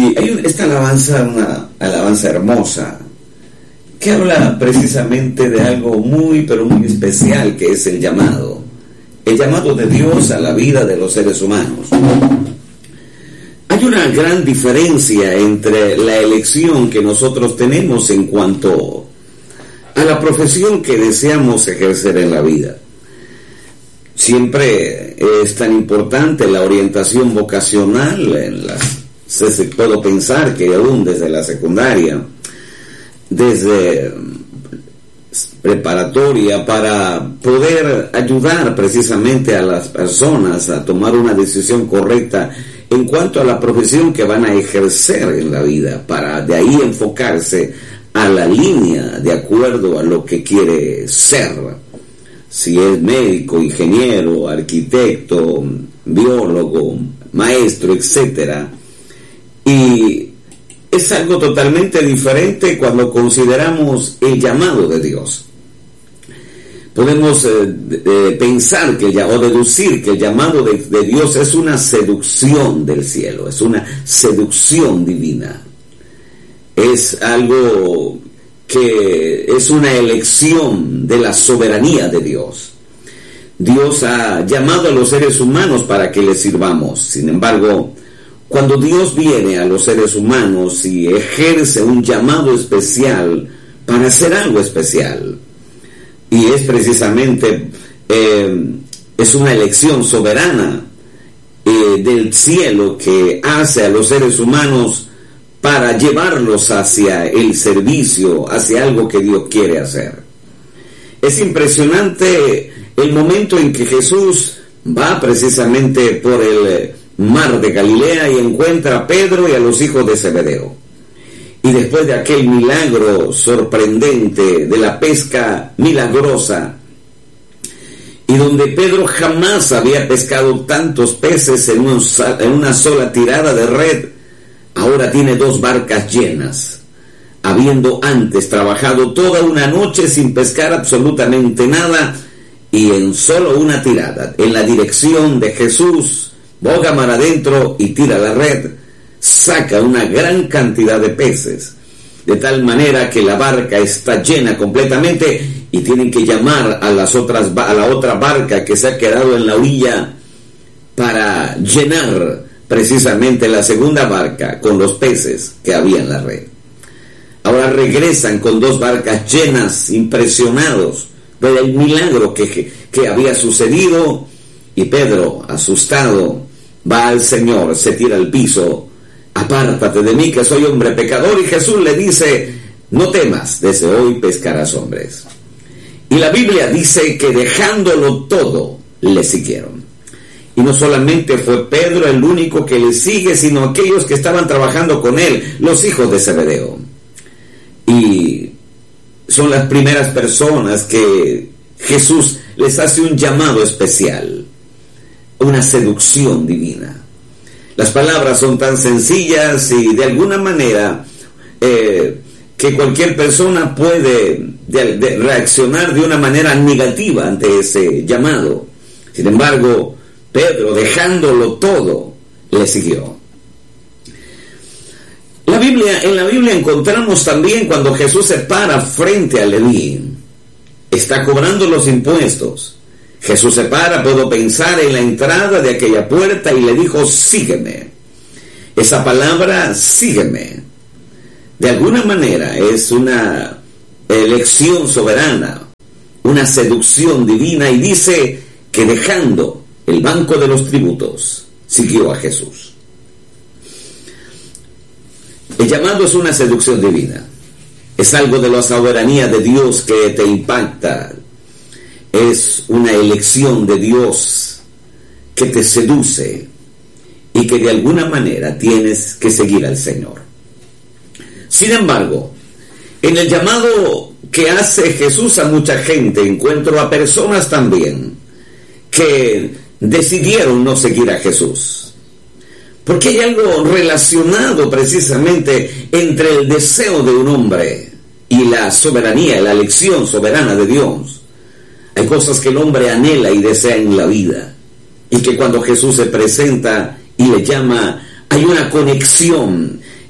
Y hay esta alabanza, una alabanza hermosa, que habla precisamente de algo muy, pero muy especial, que es el llamado de Dios a la vida de los seres humanos. Hay una gran diferencia entre la elección que nosotros tenemos en cuanto a la profesión que deseamos ejercer en la vida. Siempre es tan importante la orientación vocacional. Puedo pensar que aún desde la secundaria, desde preparatoria, para poder ayudar precisamente a las personas a tomar una decisión correcta en cuanto a la profesión que van a ejercer en la vida, para de ahí enfocarse a la línea de acuerdo a lo que quiere ser, si es médico, ingeniero, arquitecto, biólogo, maestro, etcétera. Y es algo totalmente diferente cuando consideramos el llamado de Dios. Podemos pensar o deducir que el llamado de Dios es una seducción del cielo, es una seducción divina. Es algo que es una elección de la soberanía de Dios. Dios ha llamado a los seres humanos para que le sirvamos. Sin embargo, cuando Dios viene a los seres humanos y ejerce un llamado especial para hacer algo especial, y es precisamente es una elección soberana del cielo que hace a los seres humanos para llevarlos hacia el servicio, hacia algo que Dios quiere hacer. Es impresionante el momento en que Jesús va precisamente por el mar de Galilea y encuentra a Pedro y a los hijos de Zebedeo. Y después de aquel milagro sorprendente, de la pesca milagrosa, y donde Pedro jamás había pescado tantos peces en una sola tirada de red, ahora tiene 2 barcas llenas, habiendo antes trabajado toda una noche sin pescar absolutamente nada, y en solo una tirada, en la dirección de Jesús, boga mar adentro y tira la red, saca una gran cantidad de peces, de tal manera que la barca está llena completamente y tienen que llamar a la otra barca que se ha quedado en la orilla para llenar precisamente la segunda barca con los peces que había en la red. Ahora regresan con 2 barcas llenas, impresionados por el milagro que había sucedido, y Pedro, asustado, va al Señor, se tira al piso: apártate de mí, que soy hombre pecador. Y Jesús le dice: no temas, desde hoy pescarás hombres. Y la Biblia dice que dejándolo todo, le siguieron. Y no solamente fue Pedro el único que le sigue, sino aquellos que estaban trabajando con él, los hijos de Zebedeo. Y son las primeras personas que Jesús les hace un llamado especial, una seducción divina. Las palabras son tan sencillas y de alguna manera que cualquier persona puede reaccionar de una manera negativa ante ese llamado. Sin embargo, Pedro, dejándolo todo, le siguió. En la Biblia encontramos también cuando Jesús se para frente a Leví, está cobrando los impuestos. Jesús se para, puedo pensar, en la entrada de aquella puerta y le dijo: sígueme. Esa palabra, sígueme, de alguna manera es una elección soberana, una seducción divina, y dice que dejando el banco de los tributos, siguió a Jesús. El llamado es una seducción divina, es algo de la soberanía de Dios que te impacta, es una elección de Dios que te seduce y que de alguna manera tienes que seguir al Señor. Sin embargo, en el llamado que hace Jesús a mucha gente, encuentro a personas también que decidieron no seguir a Jesús. Porque hay algo relacionado precisamente entre el deseo de un hombre y la soberanía, la elección soberana de Dios. Hay cosas que el hombre anhela y desea en la vida, y que cuando Jesús se presenta y le llama, hay una conexión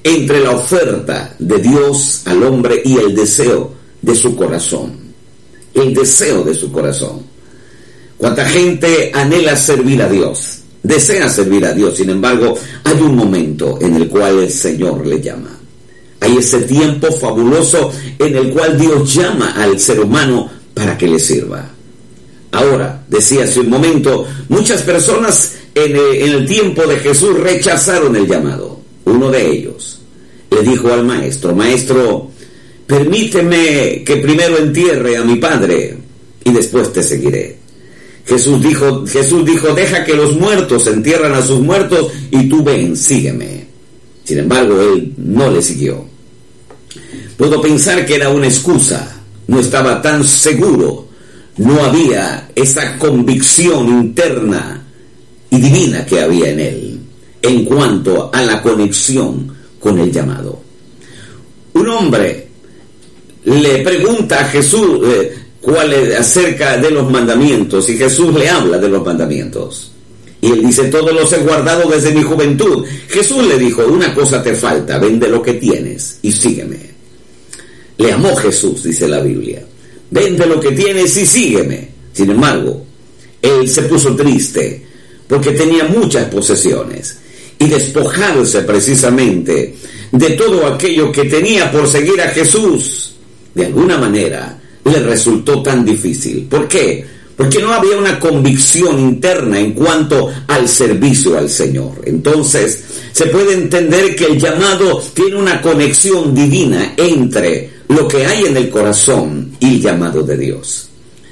entre la oferta de Dios al hombre y el deseo de su corazón. El deseo de su corazón. Cuánta gente anhela servir a Dios, desea servir a Dios, sin embargo, hay un momento en el cual el Señor le llama. Hay ese tiempo fabuloso en el cual Dios llama al ser humano para que le sirva. Ahora, decía hace un momento, muchas personas en el tiempo de Jesús rechazaron el llamado. Uno de ellos le dijo al maestro: Maestro, permíteme que primero entierre a mi padre y después te seguiré. Jesús dijo, deja que los muertos entierran a sus muertos y tú ven, sígueme. Sin embargo, él no le siguió. Puedo pensar que era una excusa, no estaba tan seguro, no había esa convicción interna y divina que había en él en cuanto a la conexión con el llamado. Un hombre le pregunta a Jesús acerca de los mandamientos, y Jesús le habla de los mandamientos. Y él dice: todos los he guardado desde mi juventud. Jesús le dijo: una cosa te falta, vende lo que tienes y sígueme. Le amó Jesús, dice la Biblia. Vende lo que tienes y sígueme. Sin embargo, él se puso triste porque tenía muchas posesiones, y despojarse precisamente de todo aquello que tenía por seguir a Jesús, de alguna manera le resultó tan difícil. ¿Por qué? Porque no había una convicción interna en cuanto al servicio al Señor. Entonces, se puede entender que el llamado tiene una conexión divina entre lo que hay en el corazón y el llamado de Dios.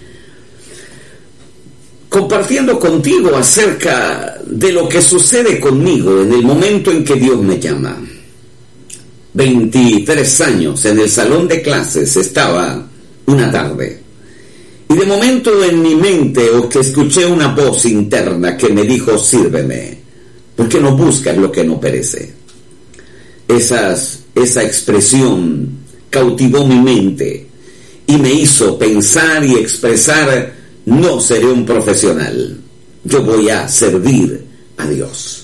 Compartiendo contigo acerca de lo que sucede conmigo en el momento en que Dios me llama. 23 años en el salón de clases estaba una tarde, y de momento en mi mente escuché una voz interna que me dijo: sírveme, porque no buscas lo que no perece. Esa expresión cautivó mi mente y me hizo pensar y expresar: no seré un profesional, yo voy a servir a Dios.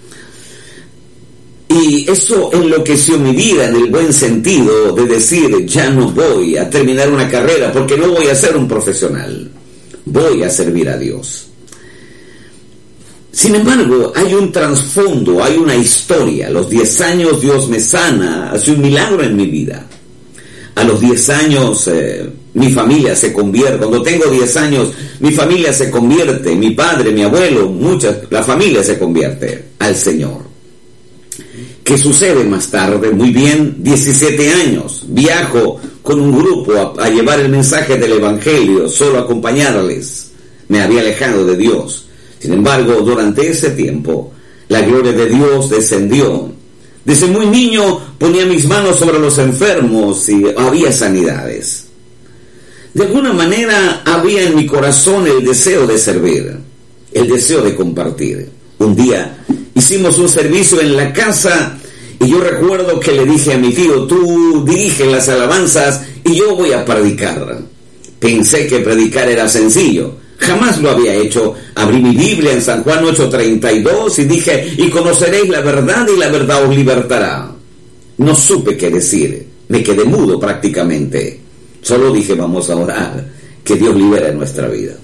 Y eso enloqueció mi vida en el buen sentido de decir: ya no voy a terminar una carrera porque no voy a ser un profesional, voy a servir a Dios. Sin embargo, hay un trasfondo, hay una historia. A los 10 años Dios me sana, hace un milagro en mi vida. A los 10 años mi familia se convierte. Cuando tengo 10 años mi familia se convierte, mi padre, mi abuelo, la familia se convierte al Señor. ¿Qué sucede más tarde? Muy bien, 17 años, viajo con un grupo a llevar el mensaje del Evangelio, solo acompañarles. Me había alejado de Dios. Sin embargo, durante ese tiempo, la gloria de Dios descendió. Desde muy niño ponía mis manos sobre los enfermos y había sanidades. De alguna manera había en mi corazón el deseo de servir, el deseo de compartir. Un día hicimos un servicio en la casa y yo recuerdo que le dije a mi tío: tú dirige las alabanzas y yo voy a predicar. Pensé que predicar era sencillo, jamás lo había hecho. Abrí mi Biblia en San Juan 8:32 y dije: y conoceréis la verdad y la verdad os libertará. No supe qué decir, me quedé mudo prácticamente. Solo dije: vamos a orar, que Dios libere nuestra vida.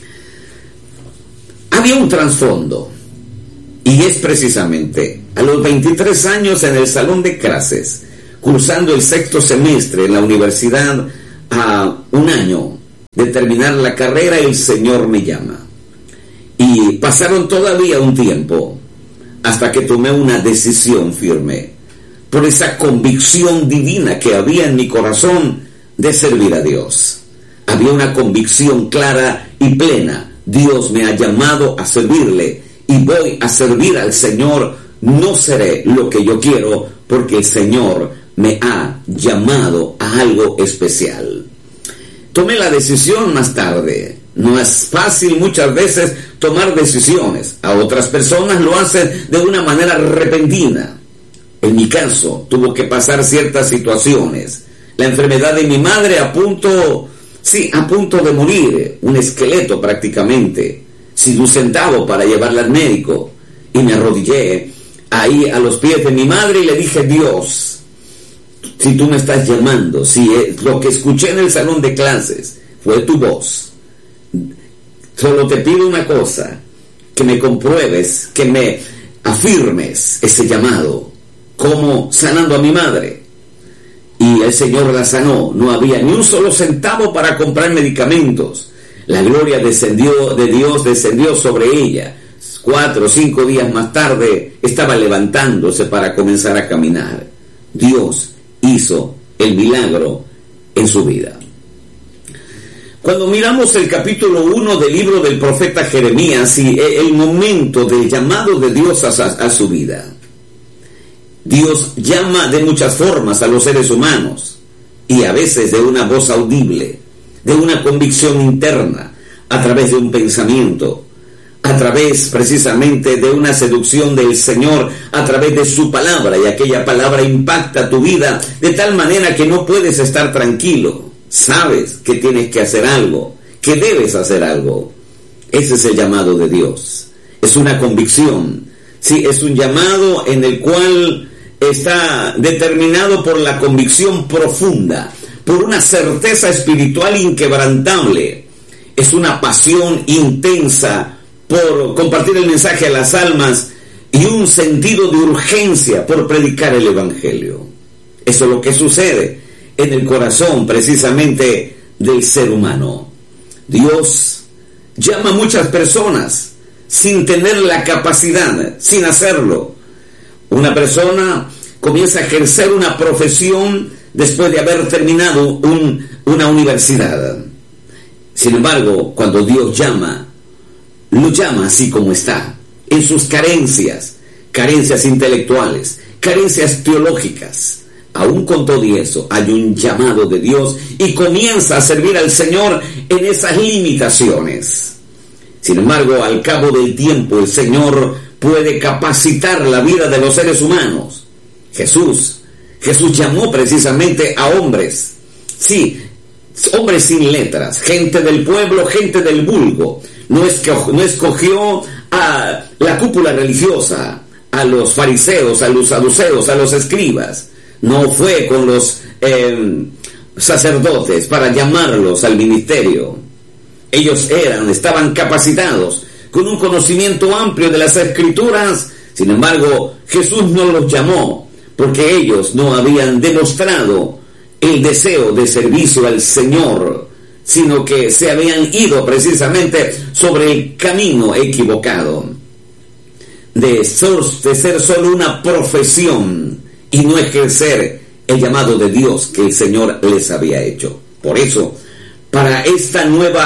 Había un trasfondo. Y es precisamente a los 23 años en el salón de clases, cursando el 6º semestre en la universidad, a un año de terminar la carrera, el Señor me llama. Y pasaron todavía un tiempo hasta que tomé una decisión firme, por esa convicción divina que había en mi corazón de servir a Dios. Había una convicción clara y plena: Dios me ha llamado a servirle y voy a servir al Señor. No seré lo que yo quiero, porque el Señor me ha llamado a algo especial. Tomé la decisión más tarde. No es fácil muchas veces tomar decisiones. A otras personas lo hacen de una manera repentina. En mi caso, tuvo que pasar ciertas situaciones. La enfermedad de mi madre a punto de morir, un esqueleto prácticamente, sin un centavo para llevarla al médico, y me arrodillé ahí a los pies de mi madre y le dije: Dios, si tú me estás llamando, si lo que escuché en el salón de clases fue tu voz, solo te pido una cosa, que me compruebes, que me afirmes ese llamado, como sanando a mi madre. Y el Señor la sanó. No había ni un solo centavo para comprar medicamentos. La gloria de Dios descendió sobre ella. 4 o 5 días más tarde estaba levantándose para comenzar a caminar. Dios hizo el milagro en su vida. Cuando miramos el capítulo 1 del libro del profeta Jeremías y el momento del llamado de Dios a su vida, Dios llama de muchas formas a los seres humanos, y a veces de una voz audible, de una convicción interna, a través de un pensamiento, a través precisamente de una seducción del Señor, a través de su palabra, y aquella palabra impacta tu vida de tal manera que no puedes estar tranquilo. Sabes que tienes que hacer algo, que debes hacer algo. Ese es el llamado de Dios. Es una convicción. Sí, es un llamado en el cual está determinado por la convicción profunda, por una certeza espiritual inquebrantable. Es una pasión intensa por compartir el mensaje a las almas y un sentido de urgencia por predicar el Evangelio. Eso es lo que sucede en el corazón precisamente del ser humano. Dios llama a muchas personas sin tener la capacidad, sin hacerlo. Una persona comienza a ejercer una profesión después de haber terminado una universidad. Sin embargo, cuando Dios llama, lo llama así como está, en sus carencias intelectuales, carencias teológicas. Aún con todo eso, hay un llamado de Dios y comienza a servir al Señor en esas limitaciones. Sin embargo, al cabo del tiempo, el Señor puede capacitar la vida de los seres humanos. Jesús llamó precisamente a hombres, sí, hombres sin letras, gente del pueblo, gente del vulgo. No escogió a la cúpula religiosa, a los fariseos, a los saduceos, a los escribas. No fue con los sacerdotes para llamarlos al ministerio. Ellos estaban capacitados con un conocimiento amplio de las Escrituras. Sin embargo, Jesús no los llamó porque ellos no habían demostrado el deseo de servicio al Señor, sino que se habían ido precisamente sobre el camino equivocado de ser solo una profesión y no ejercer el llamado de Dios que el Señor les había hecho. Por eso, para esta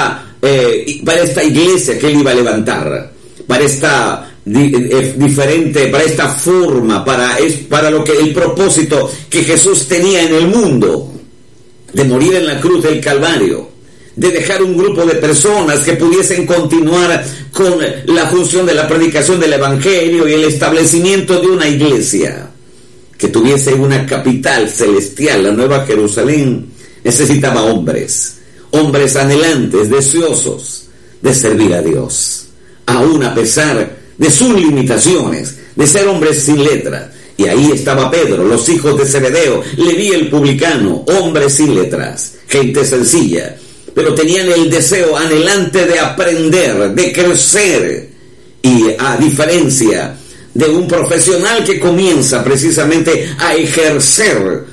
iglesia que él iba a levantar, para esta para esta forma, para lo que el propósito que Jesús tenía en el mundo, de morir en la cruz del Calvario, de dejar un grupo de personas que pudiesen continuar con la función de la predicación del Evangelio y el establecimiento de una iglesia que tuviese una capital celestial, la Nueva Jerusalén. Necesitaba hombres anhelantes, deseosos de servir a Dios, aún a pesar de sus limitaciones, de ser hombres sin letras. Y ahí estaba Pedro, los hijos de Zebedeo, Leví el publicano, hombres sin letras, gente sencilla, pero tenían el deseo anhelante de aprender, de crecer. Y a diferencia de un profesional que comienza precisamente a ejercer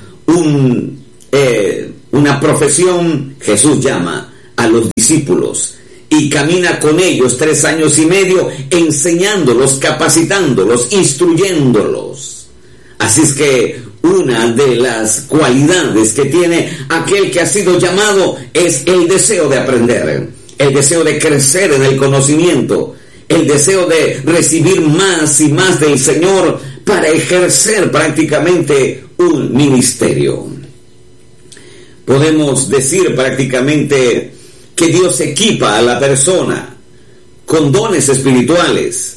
una profesión, Jesús llama a los discípulos y camina con ellos 3 años y medio, enseñándolos, capacitándolos, instruyéndolos. Así es que una de las cualidades que tiene aquel que ha sido llamado es el deseo de aprender, el deseo de crecer en el conocimiento, el deseo de recibir más y más del Señor para ejercer prácticamente un ministerio. Podemos decir prácticamente que Dios equipa a la persona con dones espirituales,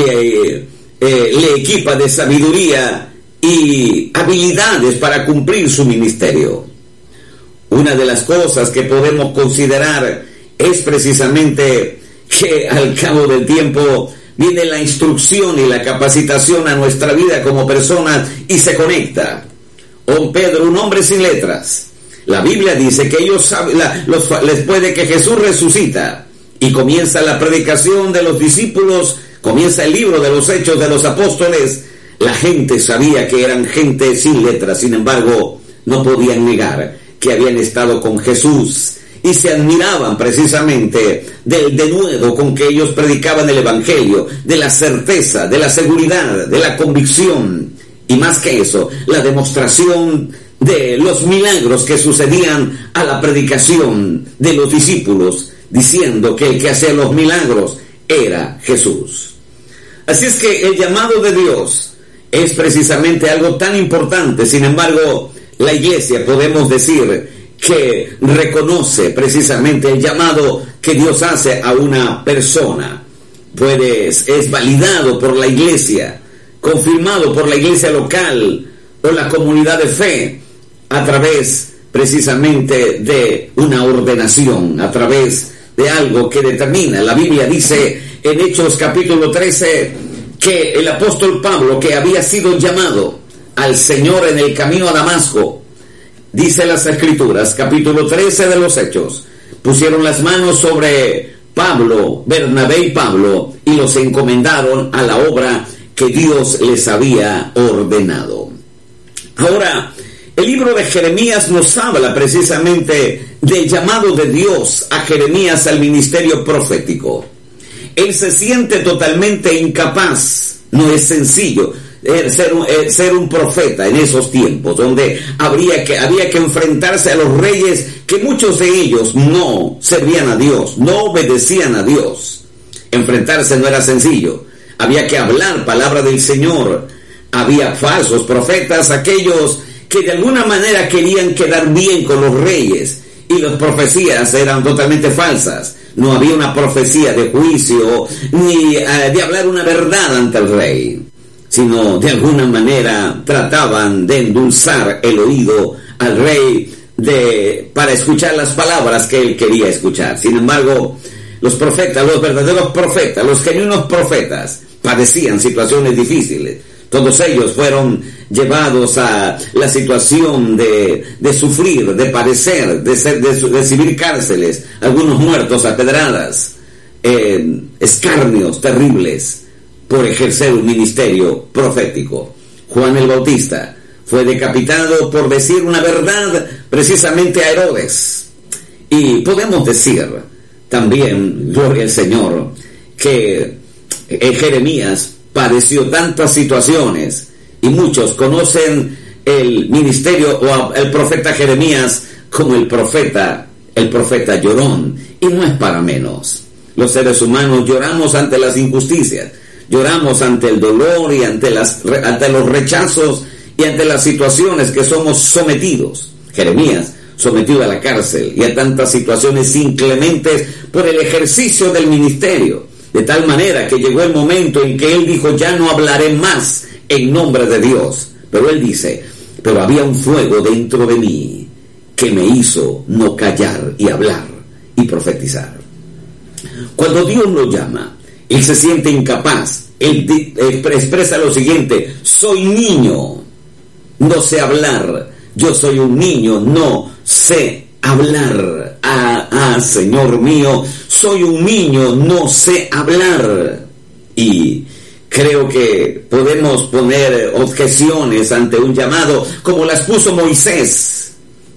le equipa de sabiduría y habilidades para cumplir su ministerio. Una de las cosas que podemos considerar es precisamente que al cabo del tiempo viene la instrucción y la capacitación a nuestra vida como personas y se conecta. Oh Pedro, un hombre sin letras. La Biblia dice que ellos saben, después de que Jesús resucita y comienza la predicación de los discípulos, comienza el libro de los Hechos de los Apóstoles, la gente sabía que eran gente sin letras, sin embargo, no podían negar que habían estado con Jesús y se admiraban precisamente del denuedo con que ellos predicaban el Evangelio, de la certeza, de la seguridad, de la convicción y más que eso, la demostración de los milagros que sucedían a la predicación de los discípulos, diciendo que el que hacía los milagros era Jesús. Así es que el llamado de Dios es precisamente algo tan importante. Sin embargo, la iglesia, podemos decir, que reconoce precisamente el llamado que Dios hace a una persona. Es validado por la iglesia, confirmado por la iglesia local o la comunidad de fe, a través precisamente de una ordenación, a través de algo que determina. La Biblia dice en Hechos capítulo 13 que el apóstol Pablo, que había sido llamado al Señor en el camino a Damasco, dice las Escrituras, capítulo 13 de los Hechos, pusieron las manos sobre Pablo, Bernabé y Pablo, y los encomendaron a la obra que Dios les había ordenado. Ahora, el libro de Jeremías nos habla precisamente del llamado de Dios a Jeremías al ministerio profético. Él se siente totalmente incapaz, no es sencillo ser un profeta en esos tiempos, donde había que enfrentarse a los reyes, que muchos de ellos no servían a Dios, no obedecían a Dios. Enfrentarse no era sencillo, había que hablar palabra del Señor. Había falsos profetas, aquellos que de alguna manera querían quedar bien con los reyes, y las profecías eran totalmente falsas. No había una profecía de juicio ni de hablar una verdad ante el rey, sino de alguna manera trataban de endulzar el oído al rey para escuchar las palabras que él quería escuchar. Sin embargo, los profetas, los verdaderos profetas, los genuinos profetas, padecían situaciones difíciles. Todos ellos fueron llevados a la situación de sufrir, de padecer, de recibir cárceles, algunos muertos a pedradas, escarnios terribles por ejercer un ministerio profético. Juan el Bautista fue decapitado por decir una verdad precisamente a Herodes. Y podemos decir también, gloria al Señor, que Jeremías padeció tantas situaciones, y muchos conocen el ministerio o el profeta Jeremías como el profeta llorón, y no es para menos. Los seres humanos lloramos ante las injusticias, lloramos ante el dolor y ante los rechazos y ante las situaciones que somos sometidos. Jeremías, sometido a la cárcel y a tantas situaciones inclementes por el ejercicio del ministerio, de tal manera que llegó el momento en que él dijo: ya no hablaré más en nombre de Dios. Pero él dice: pero había un fuego dentro de mí que me hizo no callar y hablar y profetizar. Cuando Dios lo llama, él se siente incapaz. Él expresa lo siguiente: soy niño, no sé hablar. Yo soy un niño, no sé hablar. Señor mío, soy un niño, no sé hablar. Y creo que podemos poner objeciones ante un llamado como las puso Moisés: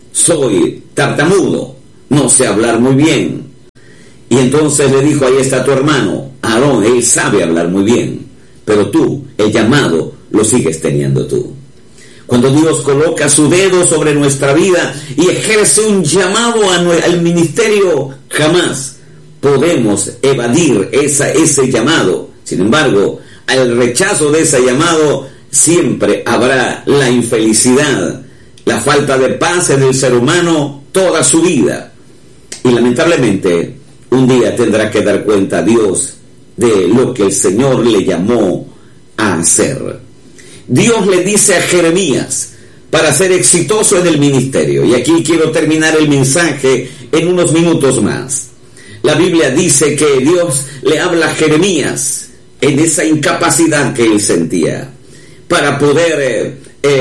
soy tartamudo, no sé hablar muy bien. Y entonces le dijo: ahí está tu hermano Aarón, él sabe hablar muy bien, pero tú, el llamado, lo sigues teniendo tú. Cuando Dios coloca su dedo sobre nuestra vida y ejerce un llamado al ministerio, jamás podemos evadir ese llamado. Sin embargo, al rechazo de ese llamado siempre habrá la infelicidad, la falta de paz en el ser humano toda su vida. Y lamentablemente, un día tendrá que dar cuenta a Dios de lo que el Señor le llamó a hacer. Dios le dice a Jeremías para ser exitoso en el ministerio, y aquí quiero terminar el mensaje en unos minutos más. La Biblia dice que Dios le habla a Jeremías en esa incapacidad que él sentía para poder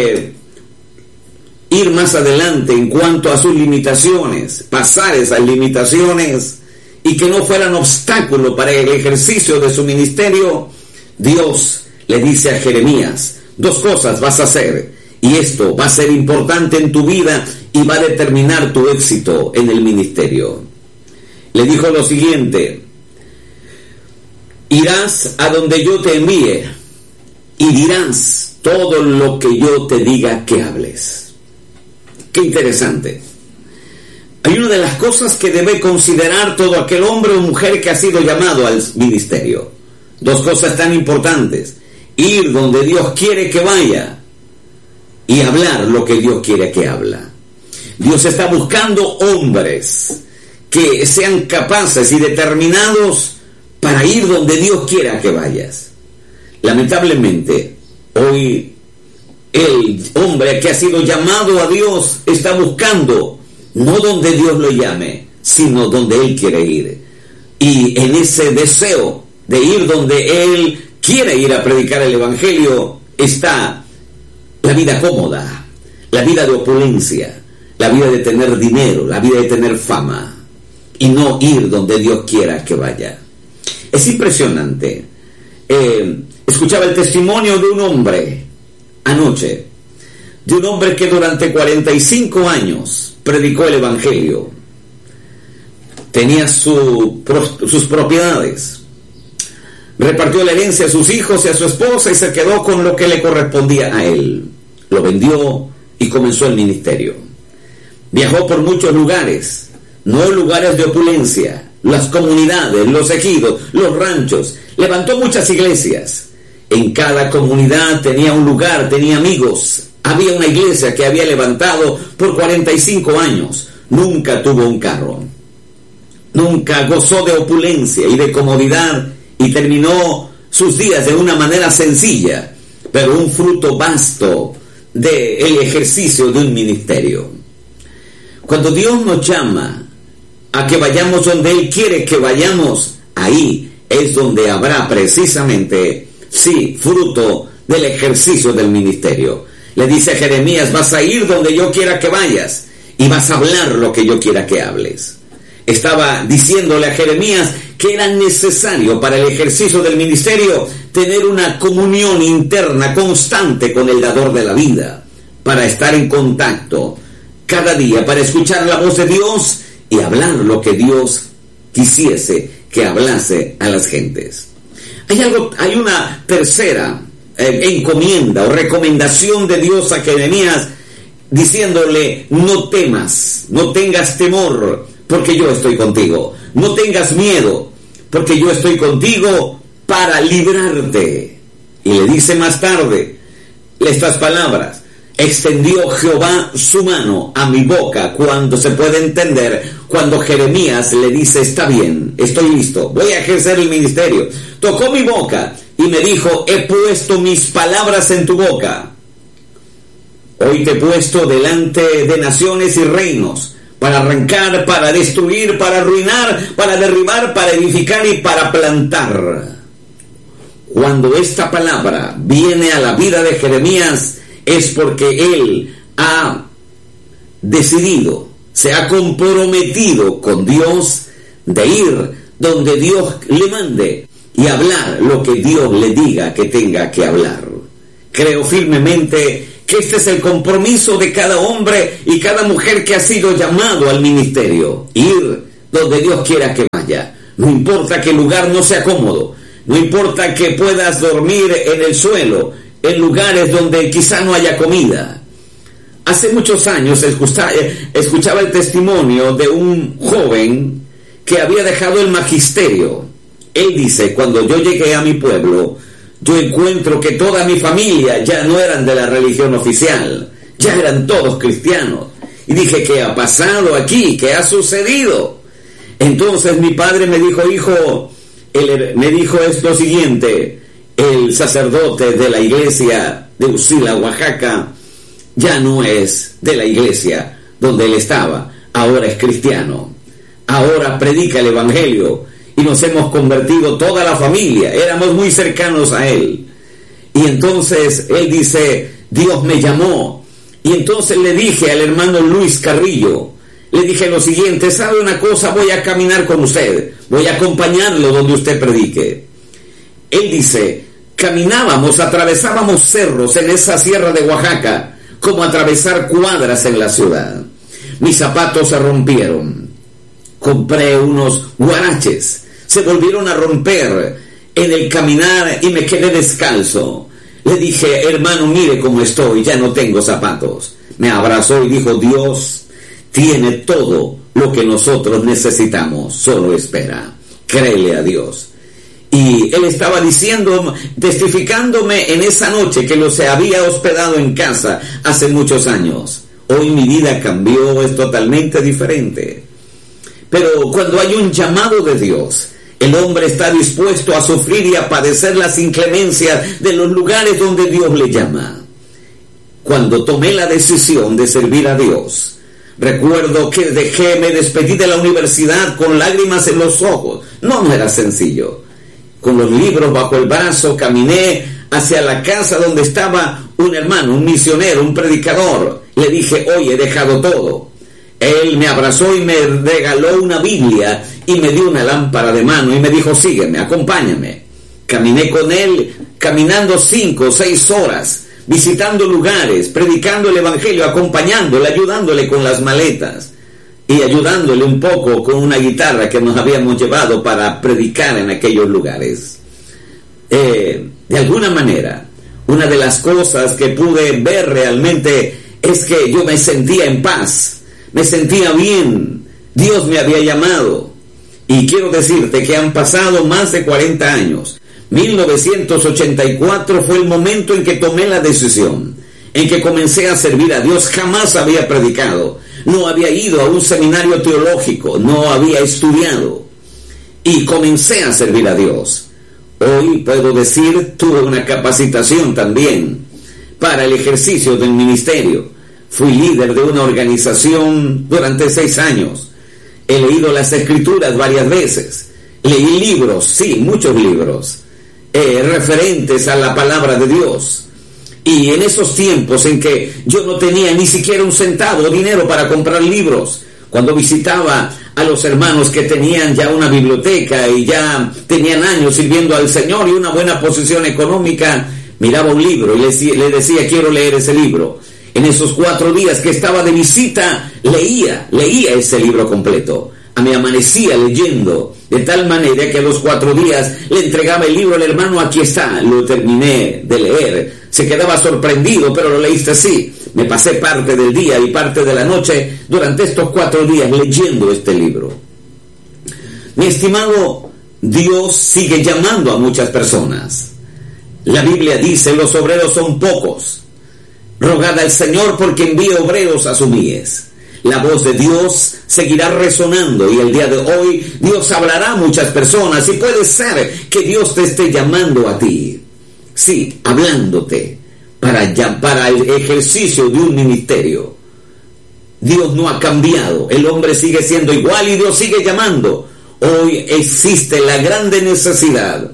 ir más adelante en cuanto a sus limitaciones, pasar esas limitaciones y que no fueran obstáculo para el ejercicio de su ministerio, Dios le dice a Jeremías, 2 cosas vas a hacer y esto va a ser importante en tu vida y va a determinar tu éxito en el ministerio. Le dijo lo siguiente: irás a donde yo te envíe y dirás todo lo que yo te diga que hables. Qué interesante. Hay una de las cosas que debe considerar todo aquel hombre o mujer que ha sido llamado al ministerio. 2 cosas tan importantes: ir donde Dios quiere que vaya y hablar lo que Dios quiere que habla. Dios está buscando hombres que sean capaces y determinados para ir donde Dios quiera que vayas. Lamentablemente, hoy el hombre que ha sido llamado a Dios está buscando no donde Dios lo llame, sino donde Él quiere ir. Y en ese deseo de ir donde Él quiere ir a predicar el Evangelio está la vida cómoda, la vida de opulencia, la vida de tener dinero, la vida de tener fama, y no ir donde Dios quiera que vaya. Es impresionante. Escuchaba el testimonio de un hombre anoche, de un hombre que durante 45 años predicó el Evangelio. Tenía sus propiedades, repartió la herencia a sus hijos y a su esposa y se quedó con lo que le correspondía a él. Lo vendió y comenzó el ministerio. Viajó por muchos lugares, no lugares de opulencia, las comunidades, los ejidos, los ranchos. Levantó muchas iglesias. En cada comunidad tenía un lugar, tenía amigos. Había una iglesia que había levantado por 45 años. Nunca tuvo un carro. Nunca gozó de opulencia y de comodidad y terminó sus días de una manera sencilla, pero un fruto vasto del ejercicio de un ministerio. Cuando Dios nos llama a que vayamos donde Él quiere que vayamos, ahí es donde habrá precisamente, sí, fruto del ejercicio del ministerio. Le dice a Jeremías: vas a ir donde yo quiera que vayas y vas a hablar lo que yo quiera que hables. Estaba diciéndole a Jeremías que era necesario para el ejercicio del ministerio tener una comunión interna constante con el dador de la vida, para estar en contacto cada día, para escuchar la voz de Dios y hablar lo que Dios quisiese que hablase a las gentes. Hay una tercera encomienda o recomendación de Dios a Jeremías, diciéndole: no temas, no tengas temor, porque yo estoy contigo. No tengas miedo, porque yo estoy contigo para librarte. Y le dice más tarde estas palabras: extendió Jehová su mano a mi boca. Cuando se puede entender, cuando Jeremías le dice: está bien, estoy listo, voy a ejercer el ministerio. Tocó mi boca y me dijo: he puesto mis palabras en tu boca. Hoy te he puesto delante de naciones y reinos, para arrancar, para destruir, para arruinar, para derribar, para edificar y para plantar. Cuando esta palabra viene a la vida de Jeremías, es porque él ha decidido, se ha comprometido con Dios de ir donde Dios le mande y hablar lo que Dios le diga que tenga que hablar. Creo firmemente que este es el compromiso de cada hombre y cada mujer que ha sido llamado al ministerio: ir donde Dios quiera que vaya. No importa que el lugar no sea cómodo, no importa que puedas dormir en el suelo, en lugares donde quizá no haya comida. Hace muchos años escuchaba el testimonio de un joven que había dejado el magisterio. Él dice: cuando yo llegué a mi pueblo, yo encuentro que toda mi familia ya no eran de la religión oficial, ya eran todos cristianos. Y dije: ¿qué ha pasado aquí? ¿Qué ha sucedido? Entonces mi padre me dijo: hijo, me dijo esto siguiente: el sacerdote de la iglesia de Usila, Oaxaca, ya no es de la iglesia donde él estaba, ahora es cristiano, ahora predica el evangelio y nos hemos convertido toda la familia, éramos muy cercanos a él. Y entonces él dice, Dios me llamó. Y entonces le dije al hermano Luis Carrillo, le dije lo siguiente, ¿sabe una cosa? Voy a caminar con usted, voy a acompañarlo donde usted predique. Él dice, caminábamos, atravesábamos cerros en esa sierra de Oaxaca, como atravesar cuadras en la ciudad. Mis zapatos se rompieron. Compré unos guaraches, se volvieron a romper en el caminar y me quedé descalzo. Le dije, hermano, mire cómo estoy, ya no tengo zapatos. Me abrazó y dijo, Dios tiene todo lo que nosotros necesitamos, solo espera, créele a Dios. Y él estaba diciendo, testificándome en esa noche que lo se había hospedado en casa hace muchos años. Hoy mi vida cambió, es totalmente diferente. Pero cuando hay un llamado de Dios, el hombre está dispuesto a sufrir y a padecer las inclemencias de los lugares donde Dios le llama. Cuando tomé la decisión de servir a Dios, recuerdo que me despedí de la universidad con lágrimas en los ojos. No era sencillo. Con los libros bajo el brazo, caminé hacia la casa donde estaba un hermano, un misionero, un predicador. Le dije, hoy he dejado todo. Él me abrazó y me regaló una Biblia y me dio una lámpara de mano y me dijo, sígueme, acompáñame. Caminé con él, caminando 5 o 6 horas, visitando lugares, predicando el evangelio, acompañándole, ayudándole con las maletas y ayudándole un poco con una guitarra que nos habíamos llevado para predicar en aquellos lugares. De alguna manera, una de las cosas que pude ver realmente es que yo me sentía en paz. Me sentía bien, Dios me había llamado. Y quiero decirte que han pasado más de 40 años. 1984 fue el momento en que tomé la decisión, en que comencé a servir a Dios. Jamás había predicado, no había ido a un seminario teológico, no había estudiado. Y comencé a servir a Dios. Hoy puedo decir, tuve una capacitación también para el ejercicio del ministerio. Fui líder de una organización durante 6 años. He leído las escrituras varias veces. Leí libros, sí, muchos libros, referentes a la palabra de Dios. Y en esos tiempos en que yo no tenía ni siquiera un centavo de dinero para comprar libros, cuando visitaba a los hermanos que tenían ya una biblioteca y ya tenían años sirviendo al Señor y una buena posición económica, miraba un libro y le decía, quiero leer ese libro. En esos 4 días que estaba de visita, leía ese libro completo. Me amanecía leyendo, de tal manera que a los 4 días le entregaba el libro al hermano, aquí está, lo terminé de leer. Se quedaba sorprendido, pero lo leíste así. Me pasé parte del día y parte de la noche durante estos 4 días leyendo este libro. Mi estimado, Dios sigue llamando a muchas personas. La Biblia dice, los obreros son pocos. Rogad al Señor porque envíe obreros a su mies. La voz de Dios seguirá resonando y el día de hoy Dios hablará a muchas personas y puede ser que Dios te esté llamando a ti. Sí, hablándote para el ejercicio de un ministerio. Dios no ha cambiado, el hombre sigue siendo igual y Dios sigue llamando. Hoy existe la grande necesidad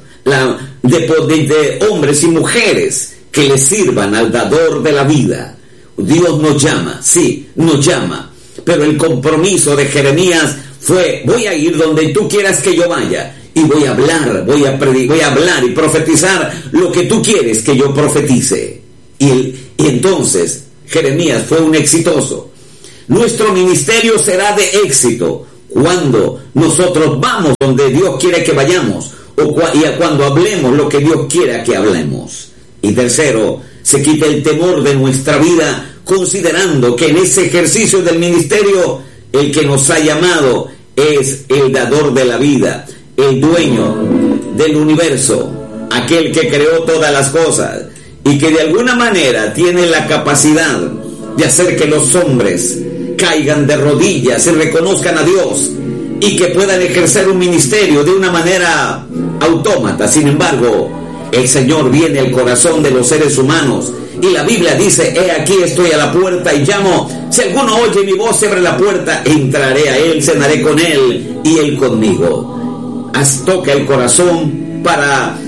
de hombres y mujeres que le sirvan al dador de la vida. Dios nos llama, sí, nos llama, pero el compromiso de Jeremías fue, voy a ir donde tú quieras que yo vaya, y voy a hablar, voy a hablar y profetizar lo que tú quieres que yo profetice. Y entonces Jeremías fue un exitoso. Nuestro ministerio será de éxito cuando nosotros vamos donde Dios quiere que vayamos, y cuando hablemos lo que Dios quiera que hablemos. Y tercero, se quita el temor de nuestra vida, considerando que en ese ejercicio del ministerio, el que nos ha llamado es el dador de la vida, el dueño del universo, aquel que creó todas las cosas, y que de alguna manera tiene la capacidad de hacer que los hombres caigan de rodillas y reconozcan a Dios, y que puedan ejercer un ministerio de una manera autómata. Sin embargo, el Señor viene al corazón de los seres humanos y la Biblia dice, he aquí estoy a la puerta y llamo, si alguno oye mi voz y abre la puerta, entraré a él, cenaré con él y él conmigo. toca el corazón para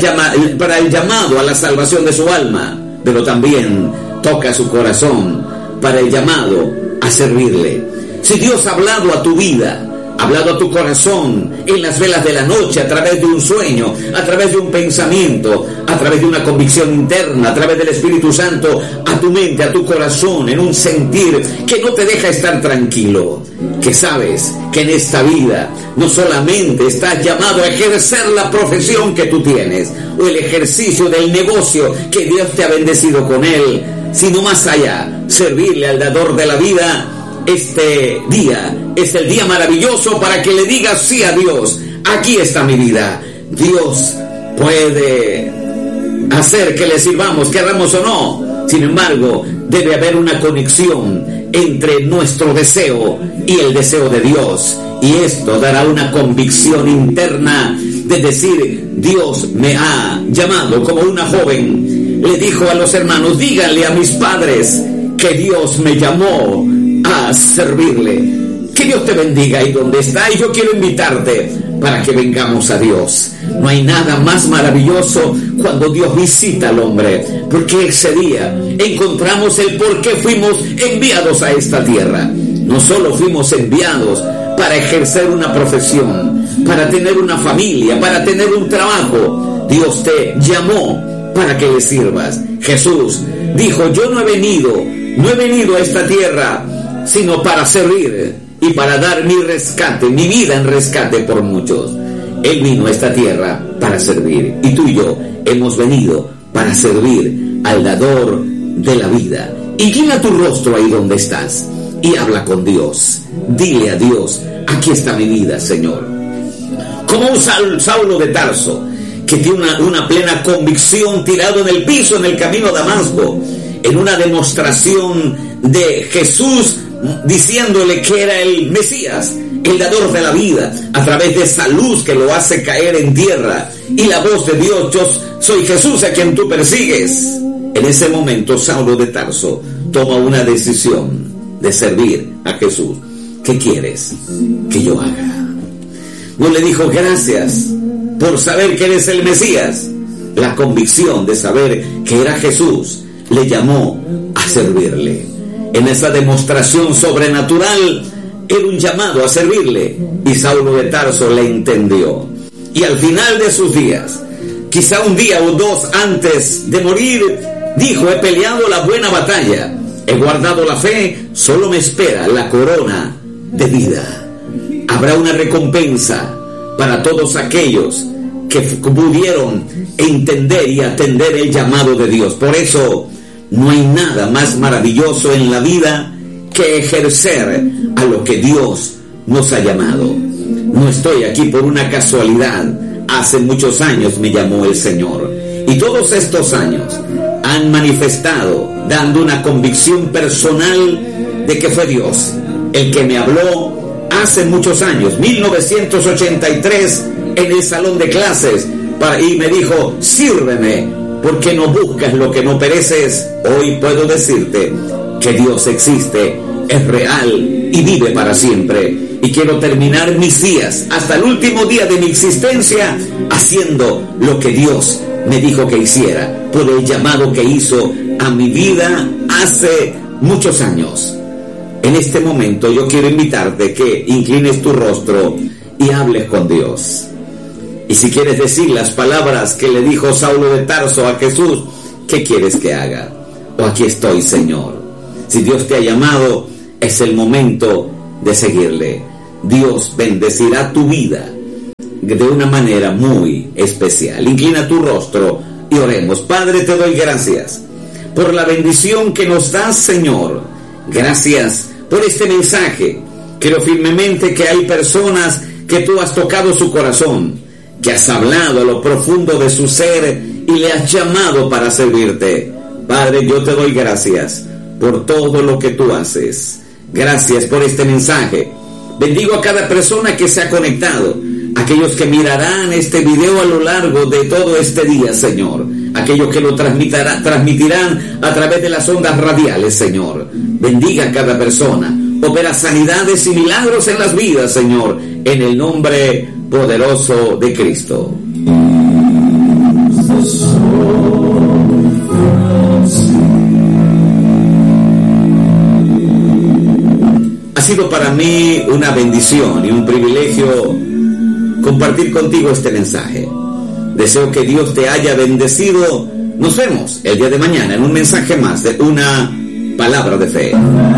el llamado a la salvación de su alma, pero también toca su corazón para el llamado a servirle. Si Dios ha hablado a tu vida, ha hablado a tu corazón en las velas de la noche, a través de un sueño, a través de un pensamiento, a través de una convicción interna, a través del Espíritu Santo, a tu mente, a tu corazón, en un sentir que no te deja estar tranquilo, que sabes que en esta vida no solamente estás llamado a ejercer la profesión que tú tienes o el ejercicio del negocio que Dios te ha bendecido con él, sino más allá, servirle al dador de la vida. Este día es el día maravilloso para que le digas sí a Dios. Aquí está mi vida. Dios puede hacer que le sirvamos, querramos o no. Sin embargo, debe haber una conexión entre nuestro deseo y el deseo de Dios. Y esto dará una convicción interna de decir, Dios me ha llamado. Como una joven le dijo a los hermanos, díganle a mis padres que Dios me llamó a servirle. Que Dios te bendiga ahí donde está, y yo quiero invitarte para que vengamos a Dios. No hay nada más maravilloso cuando Dios visita al hombre, porque ese día encontramos el por qué fuimos enviados a esta tierra. No solo fuimos enviados para ejercer una profesión, para tener una familia, para tener un trabajo. Dios te llamó para que le sirvas. Jesús dijo, yo no he venido a esta tierra sino para servir y para dar mi rescate, mi vida en rescate por muchos. Él vino a esta tierra para servir, y tú y yo hemos venido para servir al dador de la vida. Inclina tu rostro ahí donde estás y habla con Dios. Dile a Dios, aquí está mi vida, Señor. Como un Saulo de Tarso, que tiene una plena convicción, tirado en el piso en el camino a Damasco, en una demostración de Jesús diciéndole que era el Mesías, el dador de la vida, a través de esa luz que lo hace caer en tierra, y la voz de Dios, yo soy Jesús a quien tú persigues. En ese momento Saulo de Tarso toma una decisión de servir a Jesús. ¿Qué quieres que yo haga? No le dijo gracias por saber que eres el Mesías. La convicción de saber que era Jesús le llamó a servirle. En esa demostración sobrenatural era un llamado a servirle, y Saulo de Tarso le entendió. Y al final de sus días, quizá un día o dos antes de morir, dijo, he peleado la buena batalla, he guardado la fe, solo me espera la corona de vida. Habrá una recompensa para todos aquellos que pudieron entender y atender el llamado de Dios. Por eso no hay nada más maravilloso en la vida que ejercer a lo que Dios nos ha llamado. No estoy aquí por una casualidad. Hace muchos años me llamó el Señor, y todos estos años han manifestado, dando una convicción personal de que fue Dios el que me habló hace muchos años, 1983, en el salón de clases, y me dijo, sírveme, porque no buscas lo que no pereces. Hoy puedo decirte que Dios existe, es real y vive para siempre. Y quiero terminar mis días, hasta el último día de mi existencia, haciendo lo que Dios me dijo que hiciera, por el llamado que hizo a mi vida hace muchos años. En este momento yo quiero invitarte que inclines tu rostro y hables con Dios. Y si quieres decir las palabras que le dijo Saulo de Tarso a Jesús, ¿qué quieres que haga? O aquí estoy, Señor. Si Dios te ha llamado, es el momento de seguirle. Dios bendecirá tu vida de una manera muy especial. Inclina tu rostro y oremos. Padre, te doy gracias por la bendición que nos das, Señor. Gracias por este mensaje. Creo firmemente que hay personas que tú has tocado su corazón, que has hablado a lo profundo de su ser y le has llamado para servirte. Padre, yo te doy gracias por todo lo que tú haces. Gracias por este mensaje. Bendigo a cada persona que se ha conectado, aquellos que mirarán este video a lo largo de todo este día, Señor, aquellos que lo transmitirán a través de las ondas radiales, Señor. Bendiga a cada persona. Opera sanidades y milagros en las vidas, Señor, en el nombre poderoso de Cristo. Ha sido para mí una bendición y un privilegio compartir contigo este mensaje. Deseo que Dios te haya bendecido. Nos vemos el día de mañana en un mensaje más de Una Palabra de Fe.